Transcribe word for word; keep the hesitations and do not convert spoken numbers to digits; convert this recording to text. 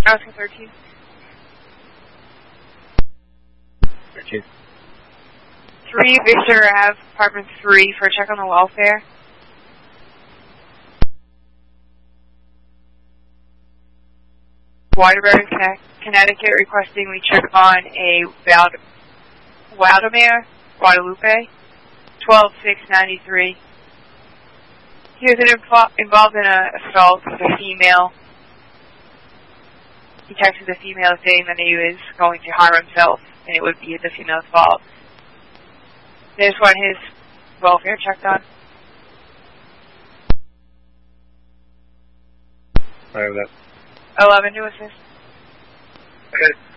Oscar thirteen. thirteen. three Victor Ave, apartment three, for a check on the welfare. Waterbury, Connecticut, requesting we check on a Waldemar Guadalupe, twelve six ninety-three. He was invo- involved in an assault with a female. He texted the female saying that he was going to harm himself, and it would be the female's fault. They just want his welfare checked on. I have that. eleven to assist. Okay.